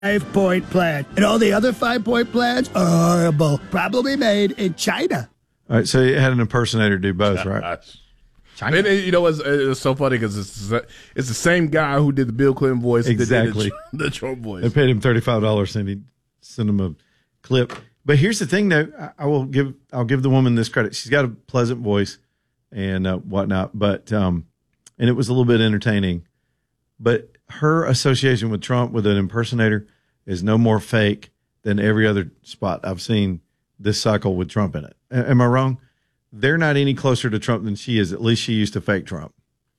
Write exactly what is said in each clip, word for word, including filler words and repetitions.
Five-point plan. And all the other five-point plans are horrible. Probably made in China. All right, so you had an impersonator do both, right? China. And, and, you know, it's, it's so funny because it's, it's the same guy who did the Bill Clinton voice. Exactly. That did the, the Trump voice. They paid him thirty-five dollars and he sent him a clip. But here's the thing, though. I, I will give I'll give the woman this credit. She's got a pleasant voice and uh, whatnot, but um, and it was a little bit entertaining. But her association with Trump with an impersonator is no more fake than every other spot I've seen this cycle with Trump in it. A- am I wrong? They're not any closer to Trump than she is. At least she used to fake Trump.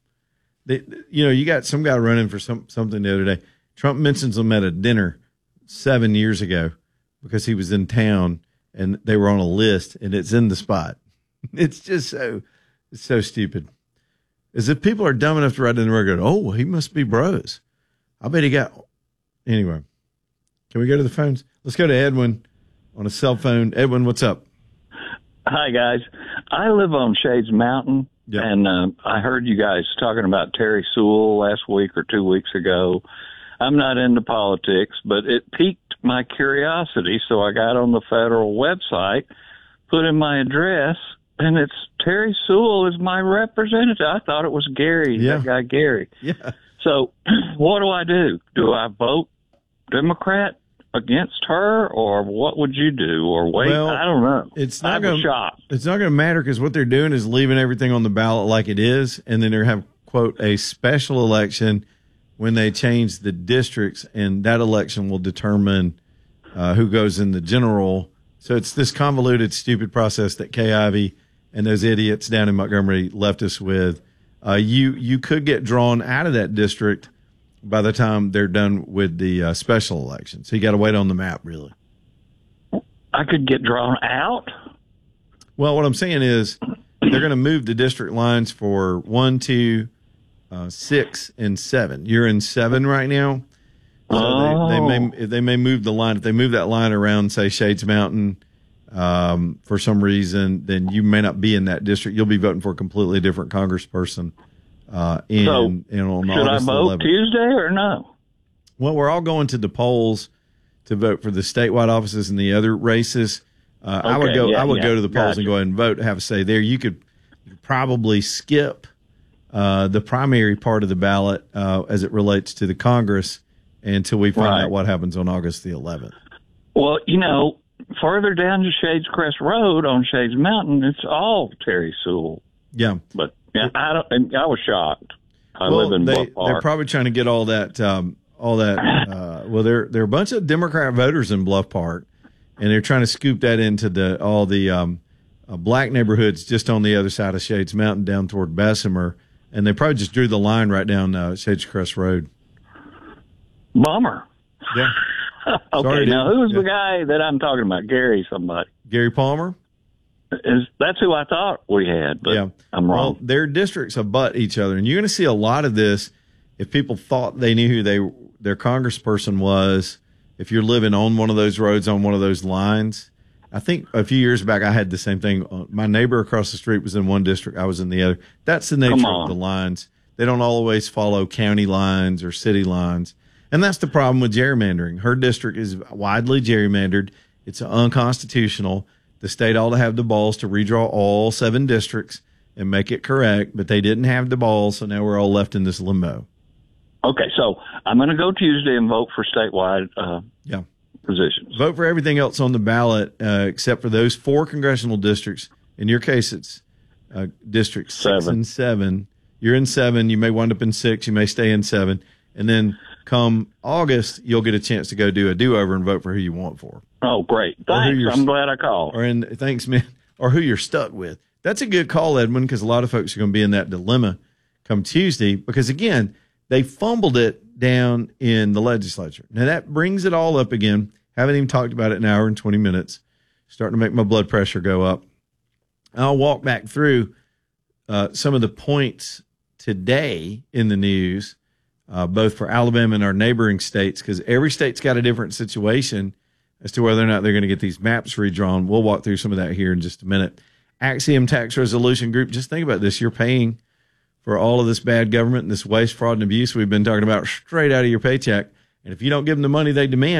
They, you know, you got some guy running for some something the other day. Trump mentions him at a dinner seven years ago because he was in town and they were on a list and it's in the spot. It's just so, it's so stupid. As if people are dumb enough to write in the record, oh, well, he must be bros. I bet he got, anyway. Can we go to the phones? Let's go to Edwin on a cell phone. Edwin, what's up? Hi, guys. I live on Shades Mountain, yep. and uh, I heard you guys talking about Terry Sewell last week or two weeks ago. I'm not into politics, but it piqued my curiosity, so I got on the federal website, put in my address, and it's Terry Sewell is my representative. I thought it was Gary, yeah. that guy Gary. Yeah. So what do I do? Do I vote Democrat against her, or what would you do? Or wait, well, I don't know. It's not I'm going shocked. It's not going to matter because what they're doing is leaving everything on the ballot like it is, and then they have quote a special election when they change the districts, and that election will determine uh, who goes in the general. So it's this convoluted, stupid process that Kay Ivey and those idiots down in Montgomery left us with. Uh, you you could get drawn out of that district by the time they're done with the uh, special election. So you got to wait on the map, really. I could get drawn out? Well, what I'm saying is they're going to move the district lines for one, two, uh, six, and seven. You're in seven right now. So oh. they, they may they may move the line. If they move that line around, say, Shades Mountain, um, for some reason, then you may not be in that district. You'll be voting for a completely different congressperson. Uh, in, so, in on should August I vote eleventh. Tuesday or no? Well, we're all going to the polls to vote for the statewide offices and the other races. Uh, okay, I would go. Yeah, I would yeah, go to the polls gotcha. and go ahead and vote. Have a say there. You could, you could probably skip uh, the primary part of the ballot uh, as it relates to the Congress until we find right. out what happens on August the eleventh. Well, you know, further down to Shades Crest Road on Shades Mountain, it's all Terry Sewell. Yeah, but yeah, I don't. I was shocked. I well, live in they, Bluff Park. They're probably trying to get all that. Um, all that. Uh, well, there there are a bunch of Democrat voters in Bluff Park, and they're trying to scoop that into the all the um, uh, black neighborhoods just on the other side of Shades Mountain down toward Bessemer, and they probably just drew the line right down uh, Shades Crest Road. Bummer. Yeah. okay, Sorry, now dude. who's Yeah. the guy that I'm talking about? Gary somebody. Gary Palmer? Is that's who I thought we had, but yeah. I'm Well, wrong. their districts abut each other, and you're going to see a lot of this if people thought they knew who they their congressperson was. If you're living on one of those roads on one of those lines, I think a few years back I had the same thing. My neighbor across the street was in one district, I was in the other. That's the nature of the lines. They don't always follow county lines or city lines, and that's the problem with gerrymandering. Her district is widely gerrymandered. It's unconstitutional. The state ought to have the balls to redraw all seven districts and make it correct, but they didn't have the balls, so now we're all left in this limbo. Okay, so I'm going to go Tuesday and vote for statewide uh, yeah. positions. Vote for everything else on the ballot uh, except for those four congressional districts. In your case, it's uh, districts six Seven. and seven. You're in seven. You may wind up in six. You may stay in seven. And then come August, you'll get a chance to go do a do-over and vote for who you want for. Oh, great. Thanks. I'm glad I called. Or in, thanks, man. Or who you're stuck with. That's a good call, Edwin, because a lot of folks are going to be in that dilemma come Tuesday because, again, they fumbled it down in the legislature. Now, that brings it all up again. Haven't even talked about it an hour and twenty minutes. Starting to make my blood pressure go up. I'll walk back through uh, some of the points today in the news, uh, both for Alabama and our neighboring states, because every state's got a different situation as to whether or not they're going to get these maps redrawn. We'll walk through some of that here in just a minute. Axiom Tax Resolution Group, just think about this. You're paying for all of this bad government and this waste, fraud, and abuse we've been talking about straight out of your paycheck. And if you don't give them the money they demand,